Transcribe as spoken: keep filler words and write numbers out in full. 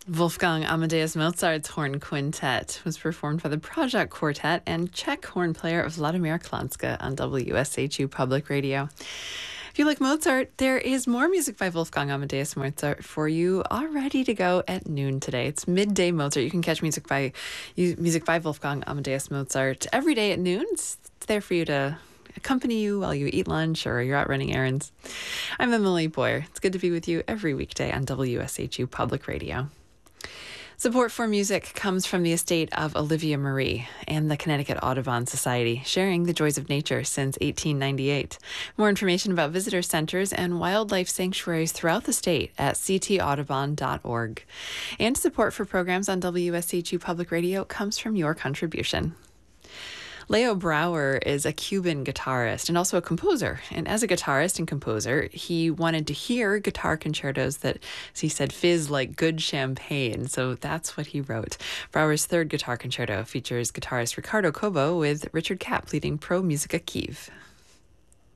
Wolfgang Amadeus Mozart's Horn Quintet was performed by the Project Quartet and Czech horn player Vladimir Klanska on W S H U Public Radio. If you like Mozart, there is more music by Wolfgang Amadeus Mozart for you, all ready to go at noon today. It's Midday Mozart. You can catch music by music by Wolfgang Amadeus Mozart every day at noon. It's there for you to accompany you while you eat lunch or you're out running errands. I'm Emily Boyer. It's good to be with you every weekday on W S H U Public Radio. Support for music comes from the estate of Olivia Marie and the Connecticut Audubon Society, sharing the joys of nature since eighteen ninety-eight. More information about visitor centers and wildlife sanctuaries throughout the state at c t audubon dot org. And support for programs on W S H U Public Radio comes from your contribution. Leo Brouwer is a Cuban guitarist and also a composer. And as a guitarist and composer, he wanted to hear guitar concertos that, as he said, fizz like good champagne. So that's what he wrote. Brouwer's third guitar concerto features guitarist Ricardo Cobo with Richard Kapp leading Pro Musica Kiev.